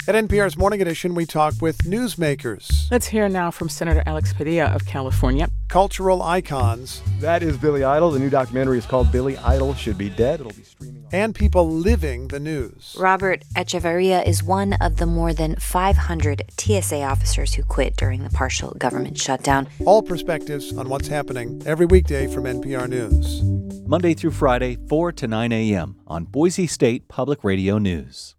At NPR's Morning Edition, we talk with newsmakers, Let's hear now from Senator Alex Padilla of California. cultural icons, That is Billy Idol. The new documentary is called Billy Idol Should Be Dead. It'll be streaming on... and people living the news. Robert Echeverria is one of the more than 500 TSA officers who quit during the partial government shutdown. All perspectives on what's happening every weekday from NPR News. Monday through Friday, 4 to 9 a.m. on Boise State Public Radio News.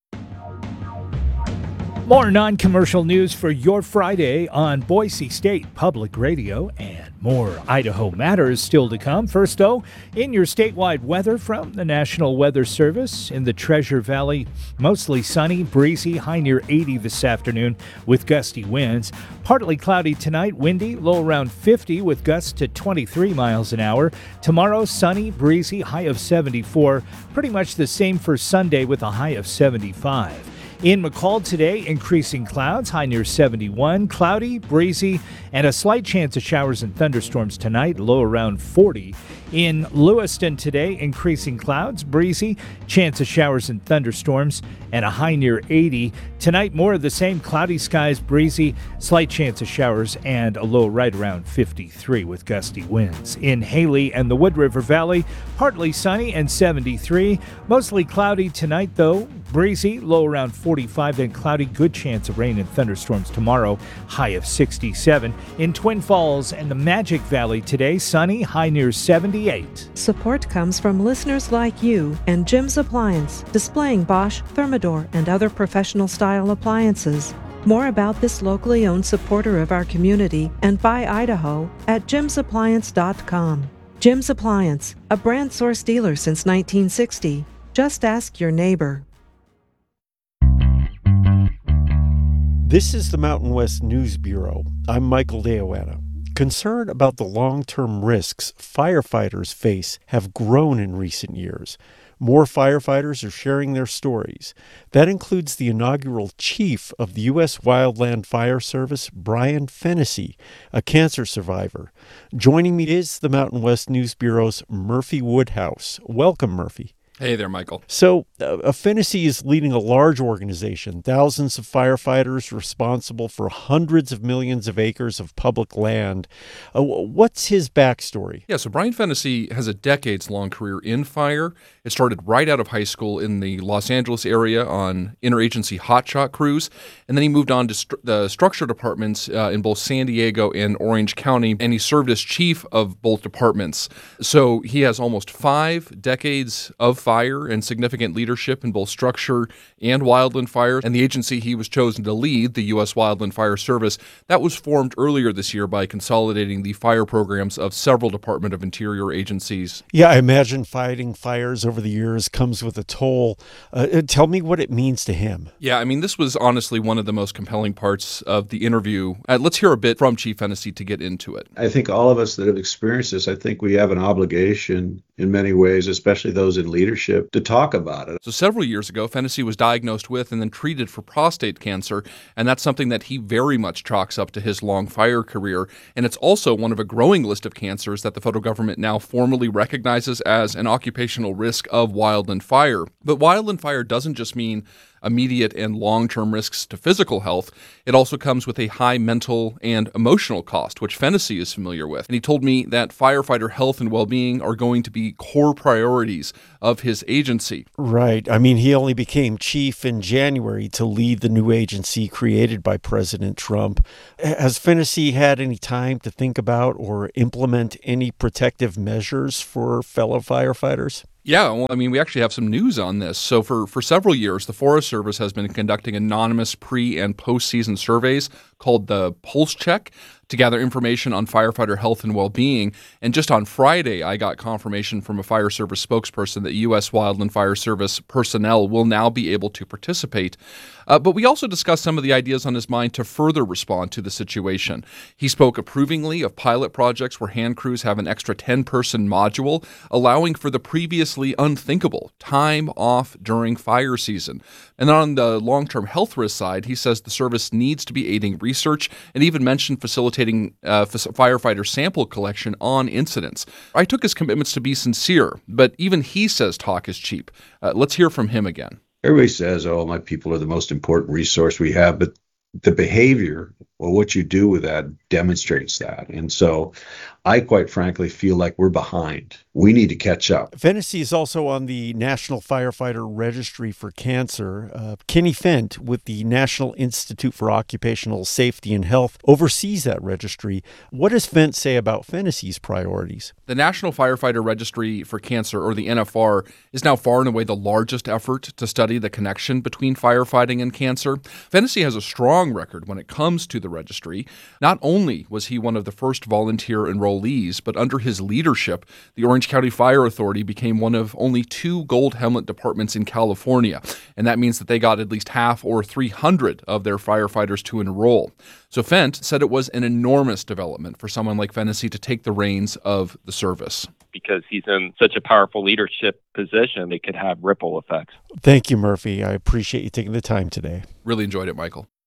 More non-commercial news for your Friday on Boise State Public Radio, and more Idaho matters still to come. First, though, in your statewide weather from the National Weather Service. In the Treasure Valley, mostly sunny, breezy, high near 80 this afternoon with gusty winds. Partly cloudy tonight, windy, low around 50 with gusts to 23 miles an hour. Tomorrow, sunny, breezy, high of 74. Pretty much the same for Sunday with a high of 75. In McCall today, increasing clouds, high near 71, cloudy, breezy, and a slight chance of showers and thunderstorms tonight, low around 40. In Lewiston today, increasing clouds, breezy, chance of showers and thunderstorms, and a high near 80. Tonight, more of the same, cloudy skies, breezy, slight chance of showers, and a low right around 53 with gusty winds. In Haley and the Wood River Valley, partly sunny and 73. Mostly cloudy tonight, though, breezy, low around 45, then cloudy, good chance of rain and thunderstorms tomorrow, high of 67. In Twin Falls and the Magic Valley today, sunny, high near 78. Support comes from listeners like you and Jim's Appliance, displaying Bosch, Thermador, and other professional-style appliances. More about this locally owned supporter of our community and by Idaho at jimsappliance.com. Jim's Appliance, a brand source dealer since 1960. Just ask your neighbor. This is the Mountain West News Bureau. I'm Michael Deoanna. Concern about the long-term risks firefighters face have grown in recent years. More firefighters are sharing their stories. That includes the inaugural chief of the U.S. Wildland Fire Service, Brian Fennessy, a cancer survivor. Joining me is the Mountain West News Bureau's Murphy Woodhouse. Welcome, Murphy. Hey there, Michael. So, Fennessy is leading a large organization, thousands of firefighters responsible for hundreds of millions of acres of public land. What's his backstory? Yeah, so Brian Fennessy has a decades-long career in fire. It started right out of high school in the Los Angeles area on interagency hotshot crews, and then he moved on to the structure departments in both San Diego and Orange County, and he served as chief of both departments. So he has almost 5 decades of fire and significant leadership in both structure and wildland fire. And the agency he was chosen to lead, the U.S. Wildland Fire Service, that was formed earlier this year by consolidating the fire programs of several Department of Interior agencies. Yeah, I imagine fighting fires over the years comes with a toll. Tell me what it means to him. Yeah, I mean, this was honestly one of the most compelling parts of the interview. Let's hear a bit from Chief Fennessy to get into it. I think all of us that have experienced this, I think we have an obligation in many ways, especially those in leadership, to talk about it. So several years ago, Fennessy was diagnosed with and then treated for prostate cancer, and that's something that he very much chalks up to his long fire career. And it's also one of a growing list of cancers that the federal government now formally recognizes as an occupational risk of wildland fire. But wildland fire doesn't just mean immediate and long-term risks to physical health. It also comes with a high mental and emotional cost, which Fennessy is familiar with. And he told me that firefighter health and well-being are going to be core priorities of his agency. Right. I mean, he only became chief in January to lead the new agency created by President Trump. Has Fennessy had any time to think about or implement any protective measures for fellow firefighters? Yeah, well, I mean, we actually have some news on this. So for several years, the Forest Service has been conducting anonymous pre- and post-season surveys called the Pulse Check to gather information on firefighter health and well-being. And just on Friday, I got confirmation from a fire service spokesperson that U.S. Wildland Fire Service personnel will now be able to participate. But we also discussed some of the ideas on his mind to further respond to the situation. He spoke approvingly of pilot projects where hand crews have an extra 10-person module, allowing for the previously unthinkable time off during fire season. And then on the long-term health risk side, he says the service needs to be aiding research and even mentioned facilitating firefighter sample collection on incidents. I took his commitments to be sincere, but even he says talk is cheap. Let's hear from him again. Everybody says, oh, my people are the most important resource we have, but the behavior, well, what you do with that demonstrates that. And so I quite frankly feel like we're behind. We need to catch up. Fennessy is also on the National Firefighter Registry for Cancer. Kenny Fent with the National Institute for Occupational Safety and Health oversees that registry. What does Fent say about Fennessy's priorities? The National Firefighter Registry for Cancer, or the NFR, is now far and away the largest effort to study the connection between firefighting and cancer. Fennessy has a strong record when it comes to the registry. Not only was he one of the first volunteer enrollees, but under his leadership, the Orange County Fire Authority became one of only 2 gold helmet departments in California, and that means that they got at least half or 300 of their firefighters to enroll. So Fent said it was an enormous development for someone like Fennessy to take the reins of the service. Because he's in such a powerful leadership position, it could have ripple effects. Thank you, Murphy. I appreciate you taking the time today. Really enjoyed it, Michael.